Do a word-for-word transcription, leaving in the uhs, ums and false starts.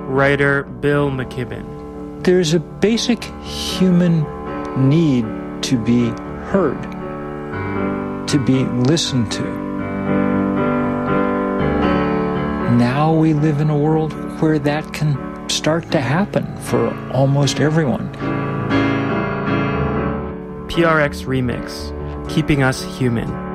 Writer Bill McKibben. There's a basic human need to be heard, to be listened to. Now we live in a world where that can start to happen for almost everyone. P R X Remix, Keeping Us Human.